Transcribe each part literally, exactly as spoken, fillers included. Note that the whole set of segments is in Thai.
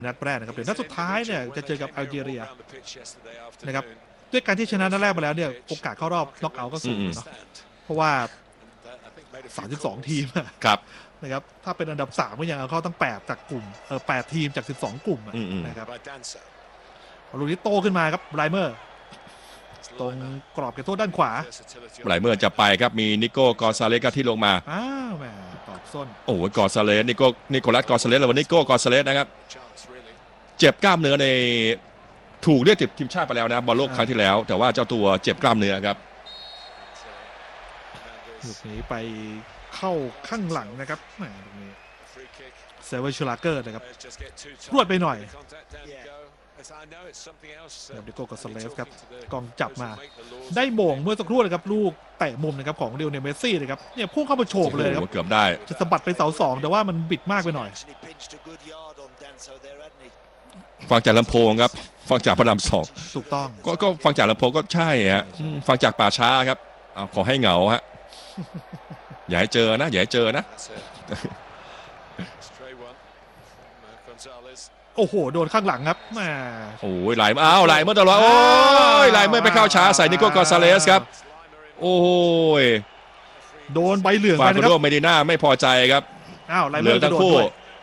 นัดแรกนะครับเดี๋ยวนัดสุดท้ายเนี่ยจะเจอกับแอลจีเรียนะครับด้วยการที่ชนะนัดแรกไปแล้วเนี่ยโอกาสเข้ารอบน็อกเอาท์ก็สูงเนาะเพราะว่าสามสิบสองทีมครับนะครับถ้าเป็นอันดับสามก็ยังเอาเข้าตั้งแปดจากกลุ่มเออแปดทีมจากสิบสองกลุ่มนะครับลูกนี้โตขึ้นมาครับไบรเมอร์ตรงกรอบเขตโทษด้านขวาไบรเมอร์จะไปครับมีนิโก้กอซาเลสที่ลงมาอ้าวแหมตอบส้นโอ้ยกอซาเลสนิโก้นิโคลัสกอซาเลสหรือว่านิโก้กอซาเลสนะครับเจ็บกล้ามเนื้อในถูกเรียกติดทีมชาติไปแล้วนะบอลโลกครั้งที่แล้วแต่ว่าเจ้าตัวเจ็บกล้ามเนื้อครับลูกนี้ไปเข้าข้างหลังนะครับแหมตรงนี้เซเวอร์ชูลาเกอร์นะครับรวดไปหน่อยดิโก้กอซาเลสครับกองจับมาได้โมงเมื่อสักครู่นะครับลูกเตะมุมนะครับของเดลเนเมสซี่นะครับเนี่ยพุ่งเข้ามาโฉบเลยครับเกือบได้จะสะบัดไปเสาสองแต่ว่ามันบิดมากไปหน่อยฟังจากลำโพงครับฟังจากพระรามสองถูกต้องก็ก็ฟังจากลำโพงก็ใช่ฮะฟังจากป่าช้าครับเอาขอให้เหงาฮะอย่าให้เจอนะอย่าให้เจอนะโอ้โหโดนข้างหลังครับแหมโอ้ยไหลมาอ้าวไหลเมื่อตลอดโอ้ยไหลเมื่อไปเข้าช้าใส่นิโก้กอซาเลสครับโอ้ยโดนใบเหลืองไปนะครับฟาโดเมดิน่าไม่พอใจครับอ้าวไหลเมื่อทั้งคู่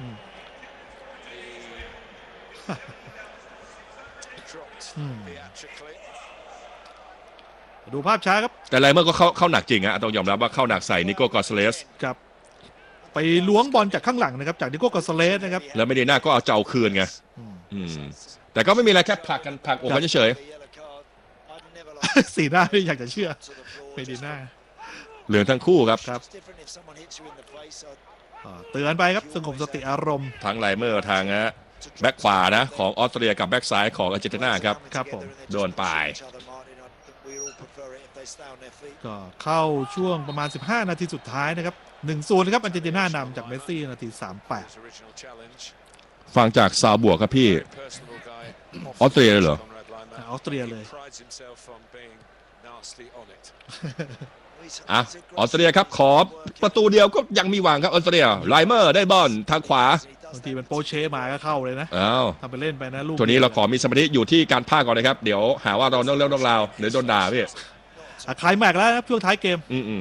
ดูภาพช้าครับแต่ไรเมื่อก็เข้าเข้าหนักจริงฮะต้องยอมรับว่าเข้าหนักใส่นิโก้กอซาเลสครับไปล้วงบอลจากข้างหลังนะครับจากนิโก้กอซาเลสนะครับแล้วเมดิน่าก็เอาเจ้าคืนไงแต่ก็ไม่มีอะไรแค่ผลักกันผลักอกกันเฉยๆสีหน้าไม่อยากจะเชื่อเมดิน่าเหลืองทั้งคู่ครับครับเตือนไปครับสงบสติอารมณ์ทั้งไรเมื่อทางฮะแบ็คขวานะของออสเตรเลียกับแบ็คซ้ายของอาร์เจนตินาครับครับผมโดนปลายก็เข้าช่วงประมาณสิบห้านาทีสุดท้ายนะครับ หนึ่งศูนย์ นะครับอาร์เจนตินานำจากเมสซี่นาทีสามสิบแปดฟังจากซาวบวกครับพี่ออสเตรเลียเหรอออสเตรเลียเลยอ่ะออสเตรเลียครับขอประตูเดียวก็ยังมีหวังครับออสเตรเลียไลเมอร์ได้บอลทางขวาบางทีมันโปเช่มาก็เข้าเลยนะอ้าวทำไปเล่นไปนะลูกตัวนี้เราขอมีสมาธิอยู่ที่การพากก่อนนะครับเดี๋ยวหาว่าเราเรื่องเรื่องราวหรือโดนด่าพี่คลายแม็กแล้วช่วงท้ายเกมอืมอืม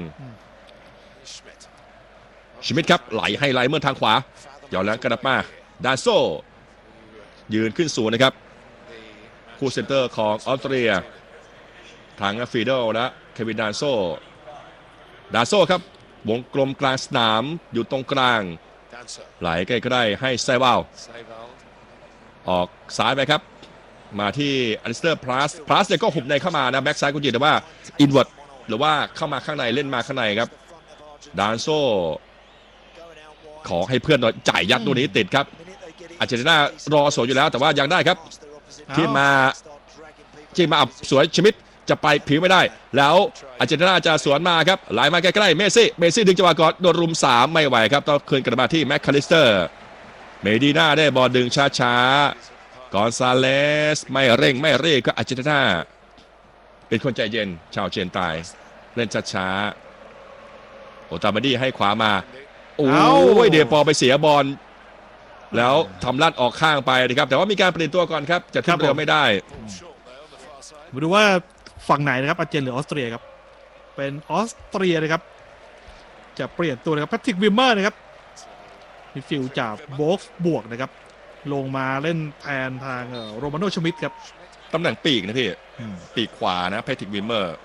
ชมิดครับไหลให้ไลเมอร์ทางขวาย้อนแล้วกระดับมาดาโซยืนขึ้นสูงนะครับคู่เซนเตอร์ของออสเตรเลียทางฟีโดและเควินดาโซดาโซครับวงกลมกลางสนามอยู่ตรงกลางไหลใกล้ๆให้ไซวาลออกซ้ายไปครับมาที่อลิสเตอร์พลัสพลัสเนี่ยก็หุบในเข้ามานะแบ็กซ้ายกุญแจแต่ว่าอินเวิร์ดหรือว่าเข้ามาข้างในเล่นมาข้างในครับดานโซขอให้เพื่อนจ่ายยัดตัวนี้ติดครับอาร์เจนตินารอสวยอยู่แล้วแต่ว่ายังได้ครับที่มาที่มาอับสวยชมิดจะไปผิวไม่ได้แล้วอาร์เจนตินาจะสวนมาครับไหลมาใกล้ๆเมสซี่เมสซี่ดึงจังหวะก่อนโดนรุมสามไม่ไหวครับต้องคืนกลับมาที่แม็กคาลิสเตอร์เมดิน่าได้บอลดึงช้าๆกอนซาเลสไม่เร่งไม่รีบก็อาร์เจนตินาเป็นคนใจเย็นชาวเจนตายเล่นช้าๆโอตามาดี้ให้ขวามาโอ้ยเดปอไปเสียบอลแล้วทำลั่นออกข้างไปนะครับแต่ว่ามีการเปลี่ยนตัวก่อนครับจะทิ้งเร็วไม่ได้มาดูว่าฝั่งไหนนะครับอาร์เจนหรือออสเตรียครับเป็นออสเตรียนะครับจะเปลี่ยนตัวนะครับแพทริกวิมเมอร์นะครับมิดฟิลด์จากโบกส์บวกนะครับลงมาเล่นแทนทางโรมาโนชมิดครับตำแหน่งปีกนะพี่ปีกขวานะแพทริกวิมเมอร์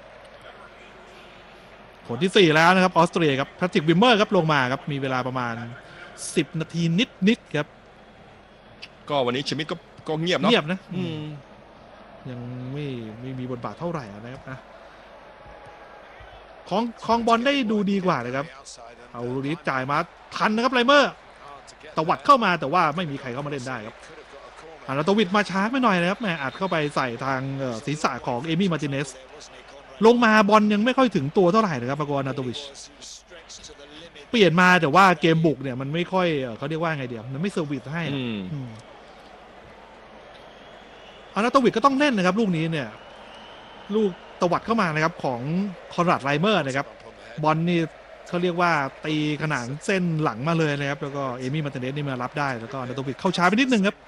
คนที่สี่แล้วนะครับออสเตรียครับแพทริกวิมเมอร์ครับลงมาครับมีเวลาประมาณสิบนาทีนิดๆครับก็วันนี้ชมิดก็ก็เงียบเนาะเงียบนะยังไม่ไม่มีบทบาทเท่าไหร่นะครับนะของของบอลได้ดูดีกว่านะครับเอาลูกนี้จ่ายมาทันนะครับไลเมอร์ตวัดเข้ามาแต่ว่าไม่มีใครเข้ามาเล่นได้ครับอาราโตวิดมาช้าไม่หน่อยนะครับแม่อัดเข้าไปใส่ทางศีรษะของเอมี่มาร์ติเนสลงมาบอลยังไม่ค่อยถึงตัวเท่าไหร่นะครับปากอนาโตวิชเปลี่ยนมาแต่ว่าเกมบุกเนี่ยมันไม่ค่อยเขาเรียกว่าไงเดียวมันไม่เซอร์วิสให้อานาโตวิดก็ต้องเล่นนะครับลูกนี้เนี่ยลูกตวัดเข้ามานะครับของคอนราดไลเมอร์นะครับบอลนี่เขาเรียกว่าตีขนานเส้นหลังมาเลยนะครับแล้วก็เอมี่มาร์ติเนสนี่มารับได้แล้วก็นาโตวิชเข้าช้าไปนิดนึงครับ